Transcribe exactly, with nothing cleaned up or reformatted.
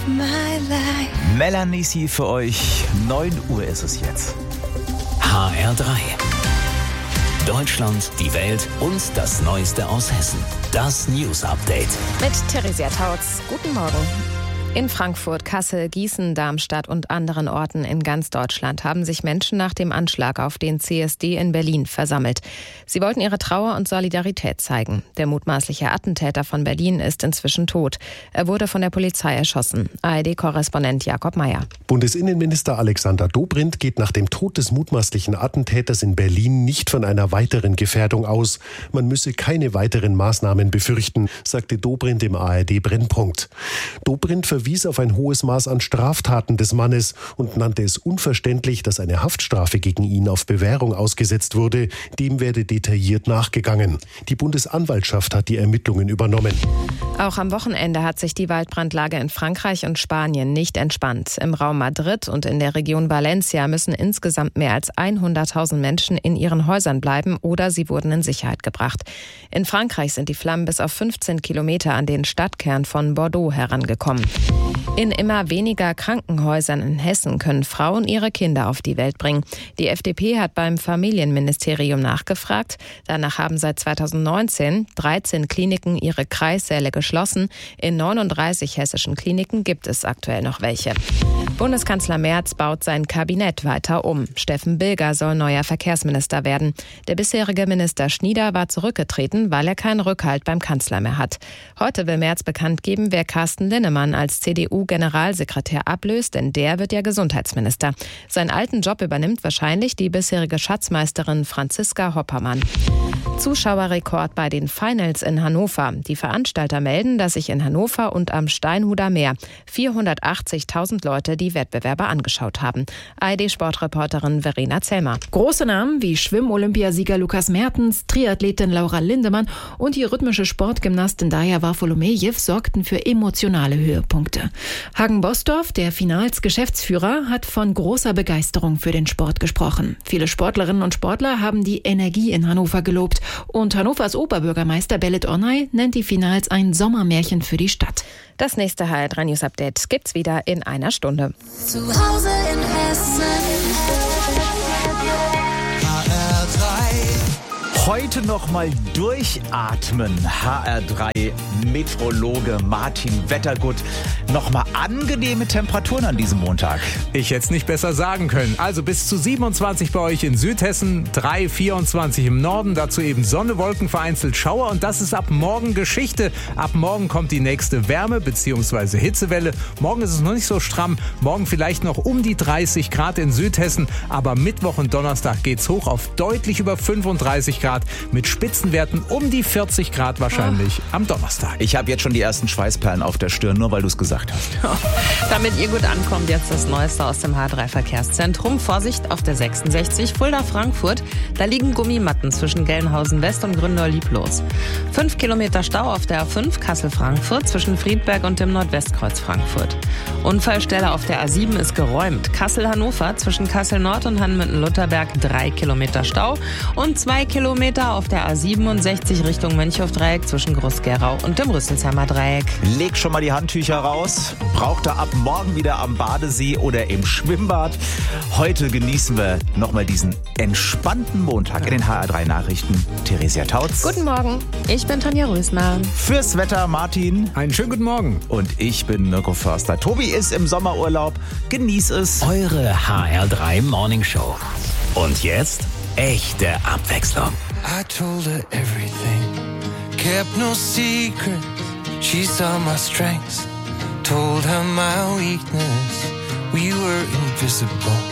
Melanie C. für euch. neun Uhr ist es jetzt. H R drei. Deutschland, die Welt und das Neueste aus Hessen. Das News Update. Mit Theresia Tautz. Guten Morgen. In Frankfurt, Kassel, Gießen, Darmstadt und anderen Orten in ganz Deutschland haben sich Menschen nach dem Anschlag auf den C S D in Berlin versammelt. Sie wollten ihre Trauer und Solidarität zeigen. Der mutmaßliche Attentäter von Berlin ist inzwischen tot. Er wurde von der Polizei erschossen. A R D-Korrespondent Jakob Mayer. Bundesinnenminister Alexander Dobrindt geht nach dem Tod des mutmaßlichen Attentäters in Berlin nicht von einer weiteren Gefährdung aus. Man müsse keine weiteren Maßnahmen befürchten, sagte Dobrindt im A R D-Brennpunkt. Dobrindt verwies auf ein hohes Maß an Straftaten des Mannes und nannte es unverständlich, dass eine Haftstrafe gegen ihn auf Bewährung ausgesetzt wurde. Dem werde detailliert nachgegangen. Die Bundesanwaltschaft hat die Ermittlungen übernommen. Auch am Wochenende hat sich die Waldbrandlage in Frankreich und Spanien nicht entspannt. Im Raum Madrid und in der Region Valencia müssen insgesamt mehr als hunderttausend Menschen in ihren Häusern bleiben oder sie wurden in Sicherheit gebracht. In Frankreich sind die Flammen bis auf fünfzehn Kilometer an den Stadtkern von Bordeaux herangekommen. In immer weniger Krankenhäusern in Hessen können Frauen ihre Kinder auf die Welt bringen. Die F D P hat beim Familienministerium nachgefragt. Danach haben seit zweitausendneunzehn dreizehn Kliniken ihre Kreissäle geschlossen. In neununddreißig hessischen Kliniken gibt es aktuell noch welche. Bundeskanzler Merz baut sein Kabinett weiter um. Steffen Bilger soll neuer Verkehrsminister werden. Der bisherige Minister Schnieder war zurückgetreten, weil er keinen Rückhalt beim Kanzler mehr hat. Heute will Merz bekannt geben, wer Carsten Linnemann als C D U-Generalsekretär ablöst, denn der wird ja Gesundheitsminister. Seinen alten Job übernimmt wahrscheinlich die bisherige Schatzmeisterin Franziska Hoppermann. Zuschauerrekord bei den Finals in Hannover. Die Veranstalter melden, dass sich in Hannover und am Steinhuder Meer vierhundertachtzigtausend Leute die Wettbewerbe angeschaut haben. A R D-Sportreporterin Verena Zellmer. Große Namen wie Schwimm-Olympiasieger Lukas Mertens, Triathletin Laura Lindemann und die rhythmische Sportgymnastin Daja Varfolomejew sorgten für emotionale Höhepunkte. Hagen Bosdorf, der Finals-Geschäftsführer, hat von großer Begeisterung für den Sport gesprochen. Viele Sportlerinnen und Sportler haben die Energie in Hannover gelobt. Und Hannovers Oberbürgermeister Belit Onay nennt die Finals ein Sommermärchen für die Stadt. Das nächste H R drei News Update gibt's wieder in einer Stunde. Zu Hause in Hessen. H R drei. Heute noch mal durchatmen. H R drei Meteorologe Martin Wettergut. Noch mal angenehme Temperaturen an diesem Montag. Ich hätte es nicht besser sagen können. Also bis zu siebenundzwanzig bei euch in Südhessen, drei, vierundzwanzig im Norden, dazu eben Sonne, Wolken, vereinzelt Schauer und das ist ab morgen Geschichte. Ab morgen kommt die nächste Wärme- bzw. Hitzewelle. Morgen ist es noch nicht so stramm, morgen vielleicht noch um die dreißig Grad in Südhessen, aber Mittwoch und Donnerstag geht's hoch auf deutlich über fünfunddreißig Grad mit Spitzenwerten um die vierzig Grad wahrscheinlich oh. am Donnerstag. Ich habe jetzt schon die ersten Schweißperlen auf der Stirn, nur weil du es gesagt hast. Damit ihr gut ankommt, jetzt das Neueste aus dem H drei Verkehrszentrum. Vorsicht auf der sechsundsechzig Fulda-Frankfurt. Da liegen Gummimatten zwischen Gelnhausen West und Gründerlieb-Los. Fünf Kilometer Stau auf der A fünf Kassel-Frankfurt zwischen Friedberg und dem Nordwestkreuz Frankfurt. Unfallstelle auf der A sieben ist geräumt. Kassel-Hannover zwischen Kassel-Nord und Hanmütten-Lutherberg drei Kilometer Stau und zwei Kilometer auf der A siebenundsechzig Richtung Mönchhofdreieck zwischen Groß-Gerau und dem Rüsselsheimer Dreieck. Leg schon mal die Handtücher raus. Braucht ihr ab morgen wieder am Badesee oder im Schwimmbad. Heute genießen wir nochmal diesen entspannten Montag in den H R drei Nachrichten. Theresia Tautz. Guten Morgen, ich bin Tanja Rösmer. Fürs Wetter Martin. Einen schönen guten Morgen. Und ich bin Mirko Förster. Tobi ist im Sommerurlaub. Genieß es. Eure H R drei Morning Show. Und jetzt echte Abwechslung. I told her everything, kept no secret. She saw my strengths, told her my weakness. We were invisible.